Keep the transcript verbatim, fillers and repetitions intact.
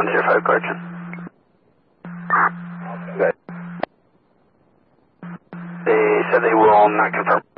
one zero five correction. Good. They said they will not confirm.